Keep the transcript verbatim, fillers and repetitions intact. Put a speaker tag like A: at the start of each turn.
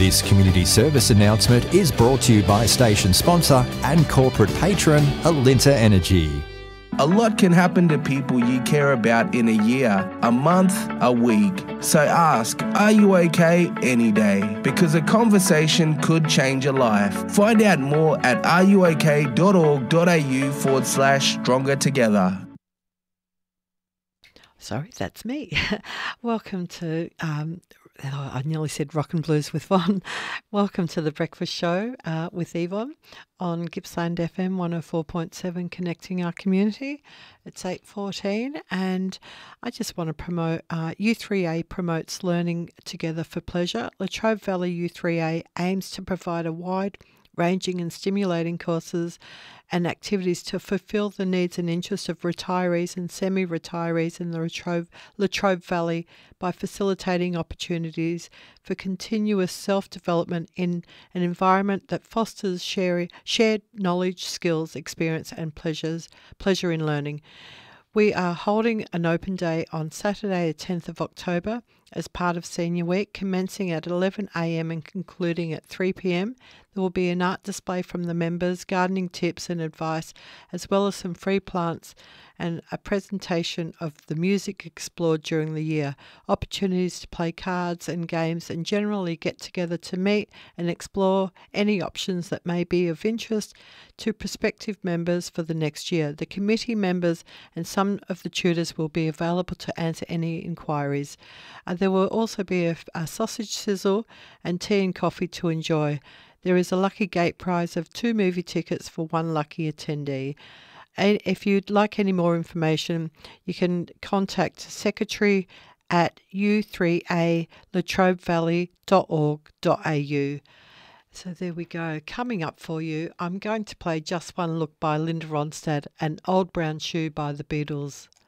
A: This community service announcement is brought to you by station sponsor and corporate patron Alinta Energy.
B: A lot can happen to people you care about in a year, a month, a week. So ask, are you okay any day? Because a conversation could change your life. Find out more at ruok.org.au forward slash stronger together.
C: Sorry, that's me. Welcome to, um, oh, I nearly said Rock and Blues with Von. Welcome to the Breakfast Show uh, with Yvonne on Gippsland F M one oh four point seven, connecting our community. It's eight fourteen, and I just want to promote uh, U three A promotes learning together for pleasure. Latrobe Valley U three A aims to provide a wide ranging and stimulating courses and activities to fulfil the needs and interests of retirees and semi-retirees in the Latrobe, Latrobe Valley by facilitating opportunities for continuous self-development in an environment that fosters share, shared knowledge, skills, experience and pleasures, pleasure in learning. We are holding an open day on Saturday the tenth of October as part of Senior Week, commencing at eleven a m and concluding at three p m. There will be an art display from the members, gardening tips and advice, as well as some free plants and a presentation of the music explored during the year, opportunities to play cards and games and generally get together to meet and explore any options that may be of interest to prospective members for the next year. The committee members and some of the tutors will be available to answer any inquiries. Uh, there will also be a, a sausage sizzle and tea and coffee to enjoy. There is a lucky gate prize of two movie tickets for one lucky attendee. And if you'd like any more information, you can contact secretary at u three a latrobe valley dot org dot a u. So there we go. Coming up for you, I'm going to play Just One Look by Linda Ronstadt and Old Brown Shoe by the Beatles.